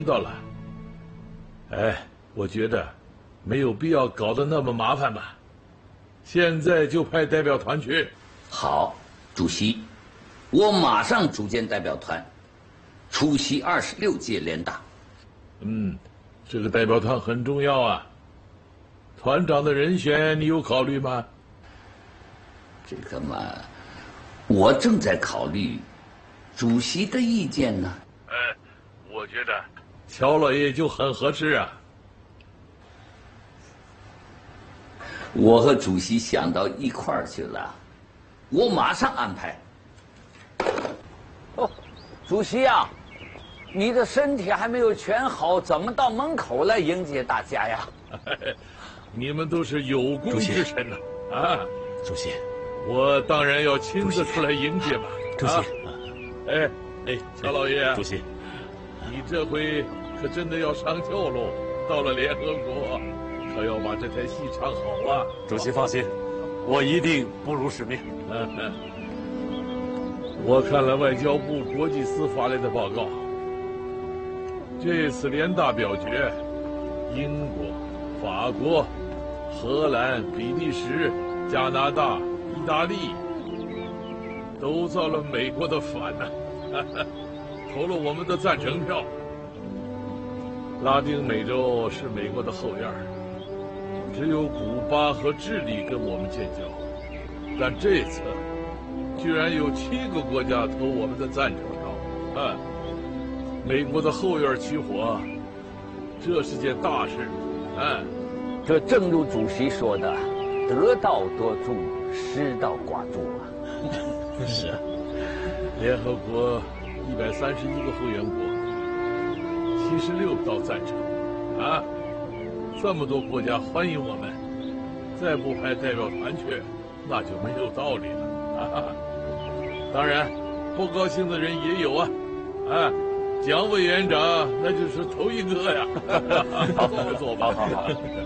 到了。哎，我觉得没有必要搞得那么麻烦吧。现在就派代表团去。 好，主席，我马上组建代表团，出席26届联大。 这个代表团很重要啊。团长的人选你有考虑吗？ 这个嘛，我正在考虑主席的意见呢。 我觉得乔老爷就很合适啊。 我和主席想到一块儿去了，我马上安排。哦，主席啊，你的身体还没有全好，怎么到门口来迎接大家呀？ 你们都是有功之臣呐！啊， 主席， 我当然要亲自出来迎接嘛。 主席， 乔老爷， 主席， 你这回可真的要上轿喽！到了联合国，可要把这台戏唱好啊！ 主席放心，我一定不辱使命。 我看了外交部国际司发来的报告，这次联大表决，英国、法国、荷兰、比利时、加拿大、意大利都造了美国的反呢，投了我们的赞成票。拉丁美洲是美国的后院，只有古巴和智利跟我们建交，但这次居然有7个国家投我们的赞成票，美国的后院起火，这是件大事， 这正如主席说的，得道多助，失道寡助啊。 是啊，联合国131个会员国，76道赞成，这么多国家欢迎我们，再不派代表团去，那就没有道理了。当然，不高兴的人也有啊，蒋委员长那就是头一个呀。坐吧，好。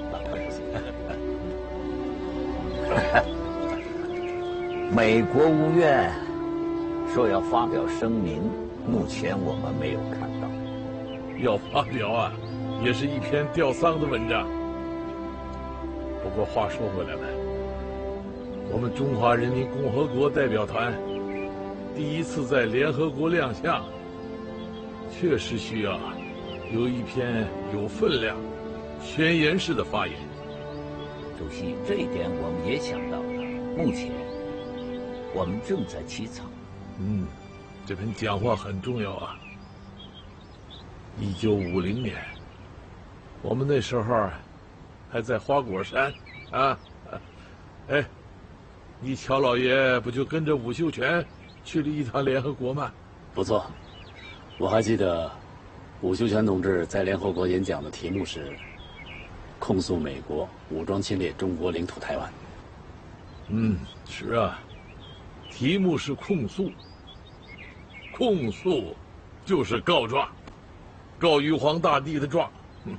美国务院说要发表声明，目前我们没有看到。 要发表啊，也是一篇吊丧的文章。不过话说回来了，我们中华人民共和国代表团第一次在联合国亮相，确实需要有一篇有分量、宣言式的发言。 主席，这一点我们也想到了，目前我们正在起草。 这篇讲话很重要啊。1950年，我们那时候还在花果山啊。你乔老爷不就跟着伍秀全去了一趟联合国吗？ 不错，我还记得伍秀全同志在联合国演讲的题目是控诉美国武装侵略中国领土台湾。 是啊，题目是控诉，控诉就是告状，告玉皇大帝的状。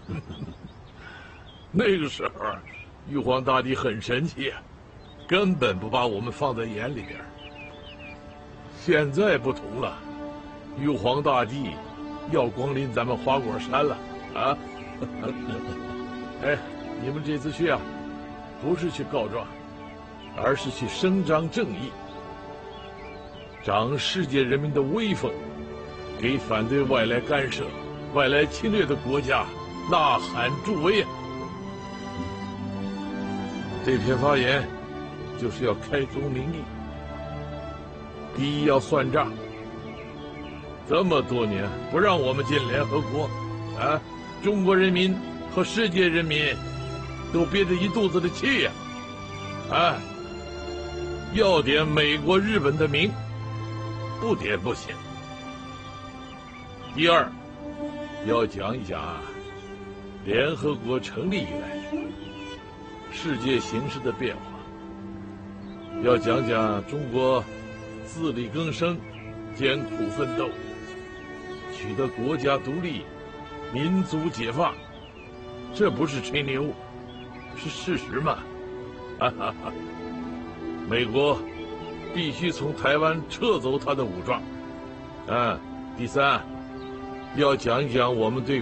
那个时候，玉皇大帝很神气，根本不把我们放在眼里边。现在不同了，玉皇大帝要光临咱们花果山了啊！你们这次去啊，不是去告状，而是去伸张正义，长世界人民的威风，给反对外来干涉、外来侵略的国家呐喊助威啊！这篇发言就是要开宗明义，第一要算账。这么多年不让我们进联合国，中国人民和世界人民都憋着一肚子的气呀！要点美国、日本的名，不点不行。第二，要讲一讲联合国成立以来世界形势的变化，要讲讲中国自力更生、艰苦奋斗，取得国家独立、民族解放，这不是吹牛，是事实嘛！美国必须从台湾撤走他的武装。第三，要讲一讲我们对